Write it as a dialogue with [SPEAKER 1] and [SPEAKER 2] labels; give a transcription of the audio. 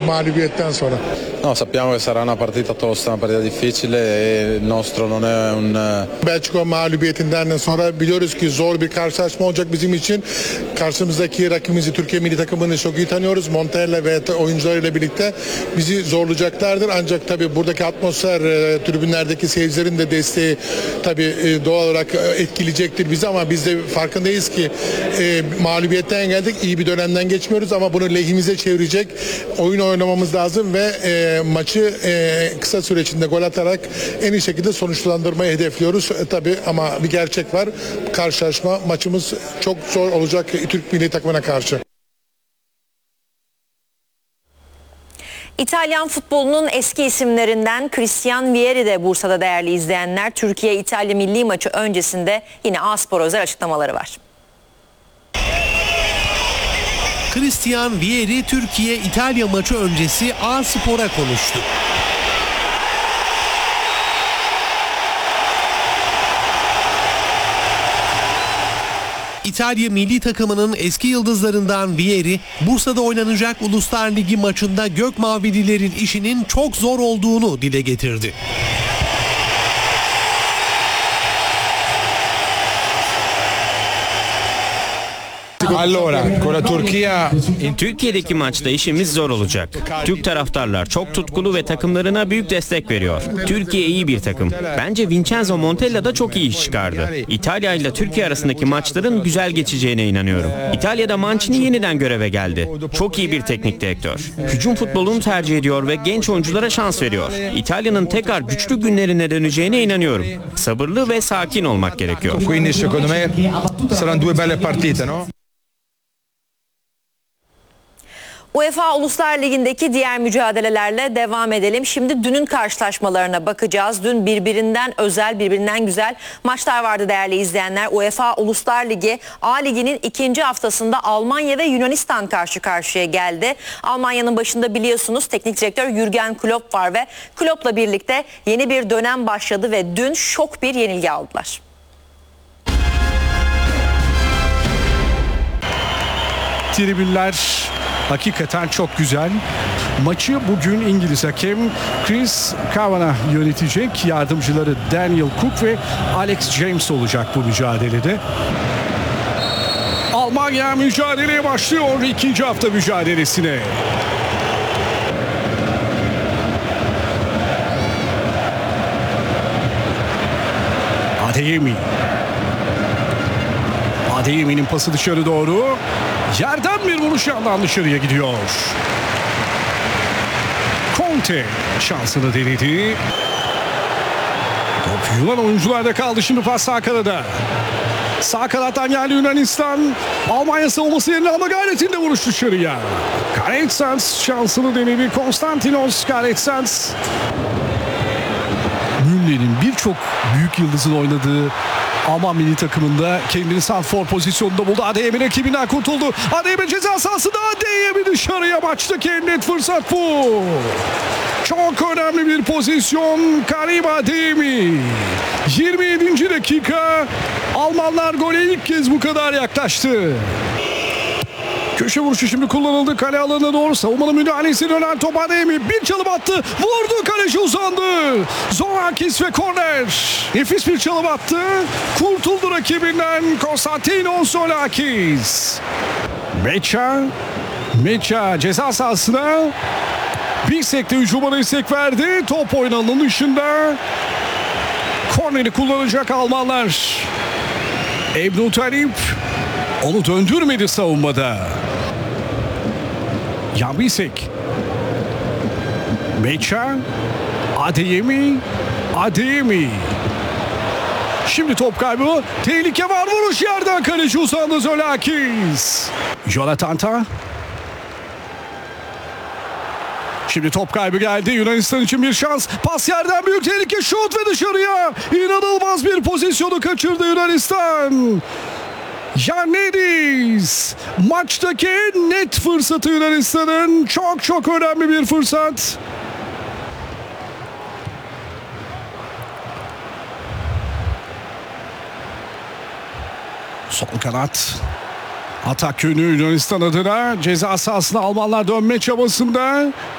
[SPEAKER 1] mağlubiyetten sonra.
[SPEAKER 2] No, sappiamo che sarà una partita tosta, una partita difficile e il nostro non è un...
[SPEAKER 1] Belçika mağlubiyetinden sonra biliyoruz ki zor bir karşılaşma olacak bizim için. Karşımızdaki rakibimizi, Türkiye milli takımını çok iyi tanıyoruz. Montella ve oyuncularıyla birlikte bizi zorlayacaklardır. Ancak tabii buradaki atmosfer, tribünlerdeki seyircilerin de desteği tabii doğal olarak etkileyecektir bizi, ama biz de farkındayız ki mağlubiyetten geldik. İyi bir dönemden geçmiyoruz ama bunu lehimize çevirecek oyun oynamamız lazım ve maçı kısa süre içinde gol atarak en iyi şekilde sonuçlandırmayı hedefliyoruz. Tabii ama bir gerçek var. Karşılaşma, maçımız çok zor olacak Türk milli takımına karşı.
[SPEAKER 3] İtalyan futbolunun eski isimlerinden Christian Vieri de Bursa'da değerli izleyenler. Türkiye-İtalya milli maçı öncesinde yine A-Spor özel açıklamaları var.
[SPEAKER 4] Christian Vieri Türkiye-İtalya maçı öncesi A-Spor'a konuştu. İtalya milli takımının eski yıldızlarından Vieri, Bursa'da oynanacak Uluslar Ligi maçında Gökmavililerin işinin çok zor olduğunu dile getirdi.
[SPEAKER 5] Allora, con la Turchia
[SPEAKER 6] Türkiye'deki maçta işimiz zor olacak. Türk taraftarlar çok tutkulu ve takımlarına büyük destek veriyor. Türkiye iyi bir takım. Bence Vincenzo Montella da çok iyi iş çıkardı. İtalya ile Türkiye arasındaki maçların güzel geçeceğine inanıyorum. İtalya'da Mancini yeniden göreve geldi. Çok iyi bir teknik direktör. Hücum futbolunu tercih ediyor ve genç oyunculara şans veriyor. İtalya'nın tekrar güçlü günlerine döneceğine inanıyorum. Sabırlı ve sakin olmak gerekiyor.
[SPEAKER 5] quindi secondo me saranno due belle partite, no?
[SPEAKER 3] UEFA Uluslar Ligi'ndeki diğer mücadelelerle devam edelim. Şimdi dünün karşılaşmalarına bakacağız. Dün birbirinden özel, birbirinden güzel maçlar vardı değerli izleyenler. UEFA Uluslar Ligi A Ligi'nin ikinci haftasında Almanya ve Yunanistan karşı karşıya geldi. Almanya'nın başında biliyorsunuz teknik direktör Jürgen Klopp var ve Klopp'la birlikte yeni bir dönem başladı ve dün şok bir yenilgi aldılar.
[SPEAKER 7] Tribünler hakikaten çok güzel. Maçı bugün İngiliz hakem Chris Kavanagh yönetecek. Yardımcıları Daniel Cook ve Alex James olacak bu mücadelede. Almanya mücadeleye başlıyor ikinci hafta mücadelesine. Adeyemi. Adeyemi'nin pası dışarı doğru. Yerden bir vuruş yandan dışarıya gidiyor. Conte şansını denedi. Top Yunan oyuncularda kaldı, şimdi pas sağ kanada. Sağ kanattan geldi Yunanistan. Almanya savunması yerine alma gayretinde vuruş dışarıya. Karetsans şansını denedi. Konstantinos Karetsans. Müller'in birçok büyük yıldızın oynadığı Alman milli takımında kendini santrfor pozisyonunda buldu. Adeyemi rakibinden kurtuldu. Adeyemi ceza sahasında, Adeyemi dışarıya, maçtaki en net fırsat bu. Çok önemli bir pozisyon. Karim Adeyemi. 27. dakika. Almanlar gole ilk kez bu kadar yaklaştı. Köşe vuruşu şimdi kullanıldı. Kale alanına doğru savunmanın müdahalesi, dönen top Adeyemi. Bir çalım attı. Vurdu. Kaleci uzandı. Zorakis ve korner. Nefis bir çalım attı. Kurtuldu rakibinden Konstantinos Zorakis. Meça ceza sahasına. Bisek de hücumuna istek verdi. Top oynananın dışında. Korneri kullanacak Almanlar. Ebnu Talip onu döndürmedi savunmada. Jan Bisek. Meça. Adeyemi. Şimdi top kaybı. Tehlike var. Vuruş yerden, kaleci uzandı Zorakis. Jonathan Tah. Şimdi top kaybı geldi. Yunanistan için bir şans. Pas yerden, büyük tehlike, şut ve dışarıya. İnanılmaz bir pozisyonu kaçırdı Yunanistan. Yanidis. Maçtaki en net fırsatı Yunanistan'ın. Çok önemli bir fırsat. Sol kanat. Atak yönü Yunanistan adına, ceza sahasına Almanlar dönme çabasında.